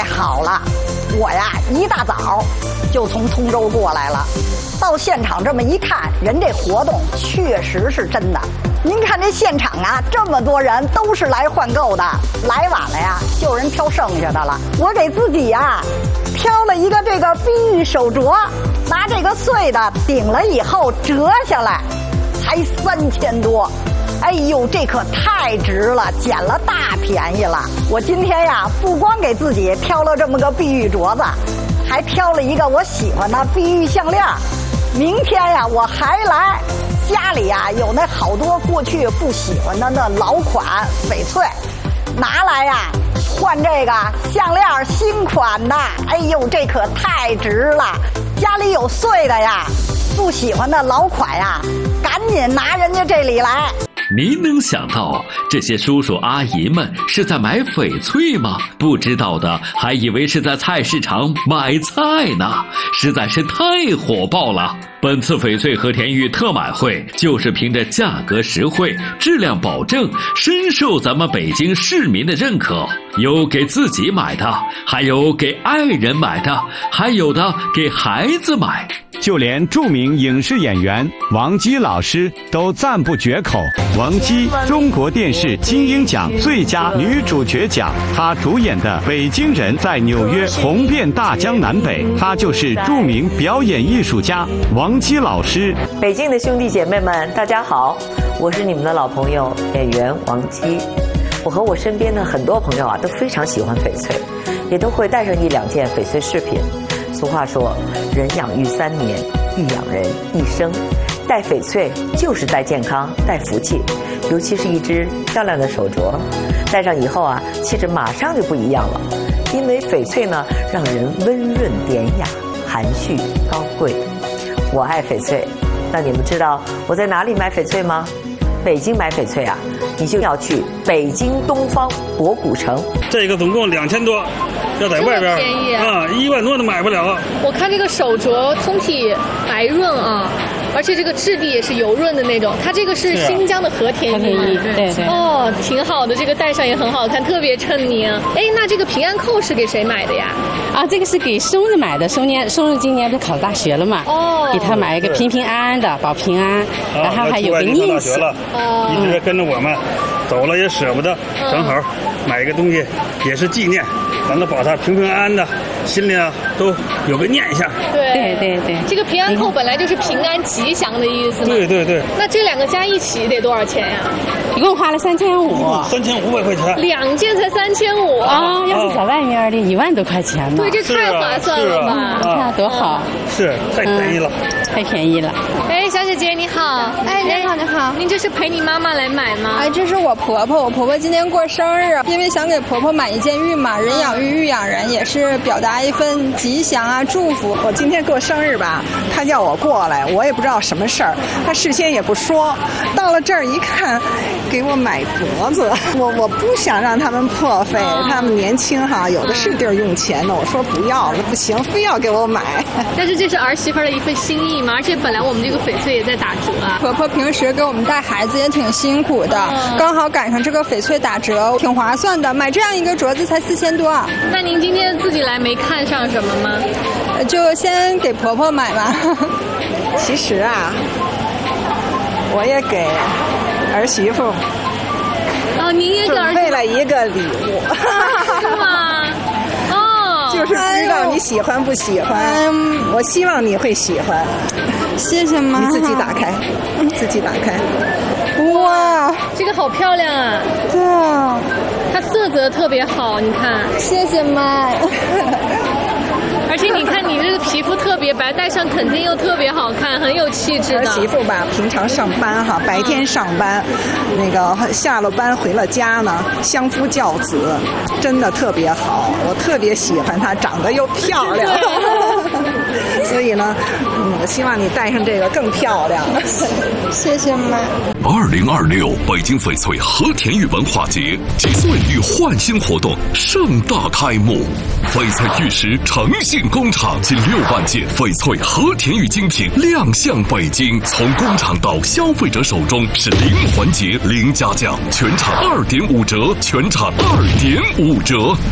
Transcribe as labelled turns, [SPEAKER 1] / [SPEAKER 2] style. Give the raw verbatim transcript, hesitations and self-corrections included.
[SPEAKER 1] 好了，我呀一大早就从通州过来了，到现场这么一看，人这活动确实是真的。您看这现场啊，这么多人都是来换购的，来晚了呀，就人挑剩下的了。我给自己呀挑了一个这个碧玉手镯，拿这个碎的顶了以后折下来，才三千多。哎呦，这可太值了，捡了大便宜了。我今天呀，不光给自己挑了这么个碧玉镯子，还挑了一个我喜欢的碧玉项链。明天呀，我还来。家里呀有那好多过去不喜欢的那老款翡翠，拿来呀换这个项链新款的。哎呦，这可太值了！家里有碎的呀，不喜欢的老款呀，赶紧拿人家这里来。
[SPEAKER 2] 您能想到这些叔叔阿姨们是在买翡翠吗？不知道的还以为是在菜市场买菜呢，实在是太火爆了。本次翡翠和田玉特买会就是凭着价格实惠、质量保证，深受咱们北京市民的认可。有给自己买的，还有给爱人买的，还有的给孩子买。
[SPEAKER 3] 就连著名影视演员王姬老师都赞不绝口。王姬，中国电视金鹰奖最佳女主角奖，她主演的《北京人》在纽约红遍大江南北。她就是著名表演艺术家王姬老师。
[SPEAKER 4] 北京的兄弟姐妹们，大家好，我是你们的老朋友演员王姬。我和我身边的很多朋友啊，都非常喜欢翡翠，也都会带上一两件翡翠饰品。俗话说，人养育三年，玉养人一生。戴翡翠就是带健康、带福气，尤其是一只漂亮的手镯，戴上以后啊，气质马上就不一样了。因为翡翠呢，让人温润典雅、含蓄高贵。我爱翡翠，那你们知道我在哪里买翡翠吗？北京买翡翠啊，你就要去北京东方博古城。
[SPEAKER 5] 这个总共两千多，要在外边
[SPEAKER 6] 便宜
[SPEAKER 5] 啊，一万多都买不了。
[SPEAKER 6] 我看这个手镯通体白润啊，而且这个质地也是油润的那种。它这个是新疆的和田玉，
[SPEAKER 7] 对对。
[SPEAKER 6] 哦，挺好的，这个戴上也很好看，特别衬您。哎，那这个平安扣是给谁买的呀？
[SPEAKER 7] 啊，这个是给松子买的。松年松子今年不是考大学了嘛？哦，给他买一个平平安安的，保平安，然后还有个念想。
[SPEAKER 5] 哦，一直跟着我们走了也舍不得，正好买一个东西也是纪念，咱都保他平平安安的，心里啊都有个念想。
[SPEAKER 6] 对
[SPEAKER 7] 对对，
[SPEAKER 6] 这个平安扣本来就是平安吉祥的意思嘛。
[SPEAKER 5] 对对对。
[SPEAKER 6] 那这两个加一起得多少钱呀？
[SPEAKER 7] 一共花了三千五。
[SPEAKER 5] 三千五百块钱。
[SPEAKER 6] 两件才三千五
[SPEAKER 7] 啊！要是在外面的，一万多块钱呢。
[SPEAKER 6] 对，这太划算了吧？
[SPEAKER 7] 你看多好。
[SPEAKER 5] 是，太便宜了。
[SPEAKER 7] 太便宜了。
[SPEAKER 6] 哎，小姐姐你好。
[SPEAKER 8] 哎，你好你好。
[SPEAKER 6] 您这是陪你妈妈来买吗？
[SPEAKER 8] 哎，这是我婆婆，我婆婆今天过生日，因为想给婆婆买一件玉嘛，人养玉，玉养人，也是表达一份吉祥啊祝福。
[SPEAKER 9] 我今天过生日吧，她叫我过来，我也不知道什么事儿，她事先也不说，到了这儿一看，给我买镯子，我我不想让他们破费，他们年轻哈，有的是地儿用钱的，我说不要了，不行，非要给我买。
[SPEAKER 6] 但是这是儿媳妇的一份心意嘛，而且本来我们这个翡翠也在打折啊。
[SPEAKER 8] 婆婆平时给我们带孩子也挺辛苦的，嗯、刚好赶上这个翡翠打折，挺划算的。买这样一个镯子才四千多。
[SPEAKER 6] 那您今天自己来没看上什么吗？
[SPEAKER 8] 就先给婆婆买吧。
[SPEAKER 9] 其实啊，我也给儿媳妇。
[SPEAKER 6] 哦，您也给儿媳妇
[SPEAKER 9] 准备了一个礼物。
[SPEAKER 6] 是吗？哦，
[SPEAKER 9] 就是不知道你喜欢不喜欢，哎、我希望你会喜欢。
[SPEAKER 8] 谢谢妈。
[SPEAKER 9] 你自己打开，自己打开。
[SPEAKER 8] 哇，
[SPEAKER 6] 这个好漂亮啊！
[SPEAKER 8] 对啊，
[SPEAKER 6] 它色泽特别好，你看。
[SPEAKER 8] 谢谢妈。
[SPEAKER 6] 而且你看你这个皮肤特别白，戴上肯定又特别好看，很有气质的。
[SPEAKER 9] 儿媳妇吧，平常上班哈，白天上班，嗯、那个下了班回了家呢，相夫教子，真的特别好。我特别喜欢她，长得又漂亮。所以呢，嗯，我希望你戴上这个更漂亮。
[SPEAKER 8] 谢谢妈。
[SPEAKER 10] 二零二六北京翡翠和田玉文化节及岁玉焕新活动盛大开幕，翡翠玉石诚信工厂近六万件翡翠和田玉精品亮相北京，从工厂到消费者手中是零环节零加价，全场二点五折，全场二点五折。